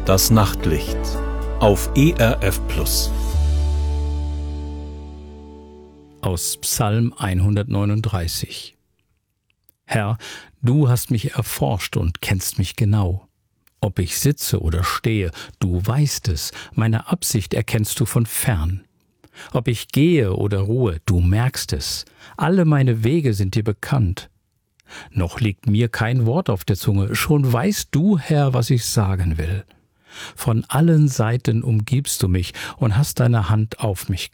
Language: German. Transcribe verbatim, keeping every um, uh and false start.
Das Nachtlicht auf E R F Plus. Aus Psalm hundertneununddreißig. Herr, du hast mich erforscht und kennst mich genau. Ob ich sitze oder stehe, du weißt es, meine Absicht erkennst du von fern. Ob ich gehe oder ruhe, du merkst es, alle meine Wege sind dir bekannt. Noch liegt mir kein Wort auf der Zunge, schon weißt du, Herr, was ich sagen will. Von allen Seiten umgibst du mich und hast deine Hand auf mich